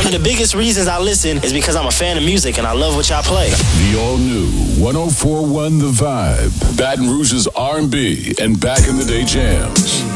of the biggest reasons I listen is because I'm a fan of music and I love what y'all play. The all-new 104.1 The Vibe. Baton Rouge's R&B and back-in-the-day jams.